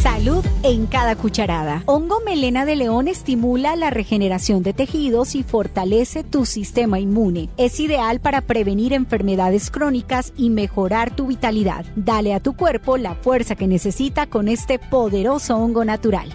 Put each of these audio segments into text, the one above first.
Salud en cada cucharada. Hongo melena de león estimula la regeneración de tejidos y fortalece tu sistema inmune. Es ideal para prevenir enfermedades crónicas y mejorar tu vitalidad. Dale a tu cuerpo la fuerza que necesita con este poderoso hongo natural.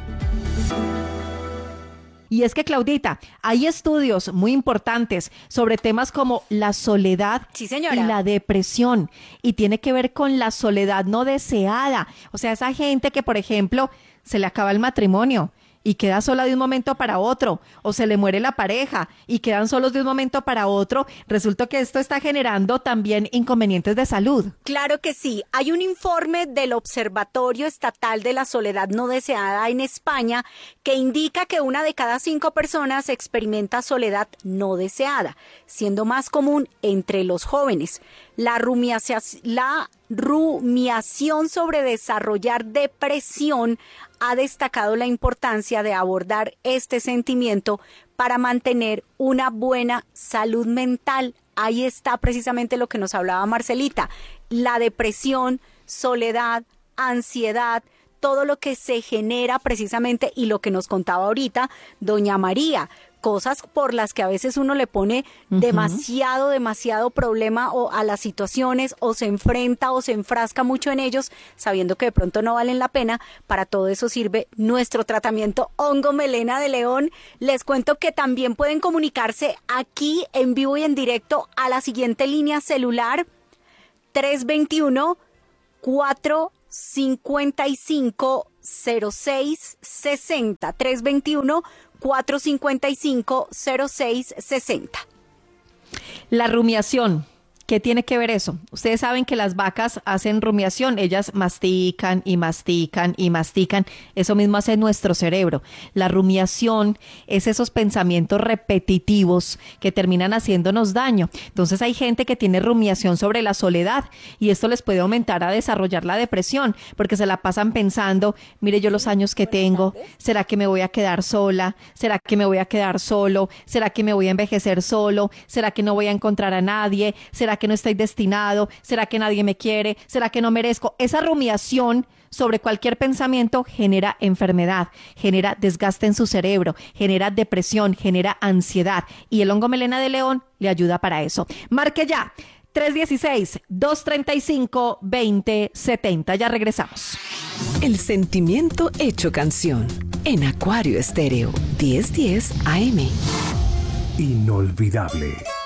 Y es que, Claudita, hay estudios muy importantes sobre temas como la soledad Sí, señora. y la depresión. Y tiene que ver con la soledad no deseada. O sea, esa gente que, por ejemplo, se le acaba el matrimonio y queda sola de un momento para otro, o se le muere la pareja y quedan solos de un momento para otro, resulta que esto está generando también inconvenientes de salud. Claro que sí. Hay un informe del Observatorio Estatal de la Soledad No Deseada en España que indica que 1 de cada 5 personas experimenta soledad no deseada, siendo más común entre los jóvenes. La rumiación sobre desarrollar depresión ha destacado la importancia de abordar este sentimiento para mantener una buena salud mental. Ahí está precisamente lo que nos hablaba Marcelita. La depresión, soledad, ansiedad, todo lo que se genera precisamente y lo que nos contaba ahorita doña María. Cosas por las que a veces uno le pone demasiado problema o a las situaciones o se enfrenta o se enfrasca mucho en ellos sabiendo que de pronto no valen la pena. Para todo eso sirve nuestro tratamiento hongo melena de león. Les cuento que también pueden comunicarse aquí en vivo y en directo a la siguiente línea celular 321-455-0660 321-455-0660. La rumiación. ¿Qué tiene que ver eso? Ustedes saben que las vacas hacen rumiación, ellas mastican y mastican y mastican, eso mismo hace nuestro cerebro. La rumiación es esos pensamientos repetitivos que terminan haciéndonos daño. Entonces hay gente que tiene rumiación sobre la soledad y esto les puede aumentar a desarrollar la depresión porque se la pasan pensando, mire yo los años que tengo, ¿será que me voy a quedar sola? ¿Será que me voy a quedar solo? ¿Será que me voy a envejecer solo? ¿Será que no voy a encontrar a nadie? ¿Será que no estoy destinado? ¿Será que nadie me quiere? ¿Será que no merezco? Esa rumiación sobre cualquier pensamiento genera enfermedad, genera desgaste en su cerebro, genera depresión, genera ansiedad. Y el hongo melena de león le ayuda para eso. Marque ya, 316-235-2070. Ya regresamos. El sentimiento hecho canción. En Acuario Estéreo, 1010 AM. Inolvidable.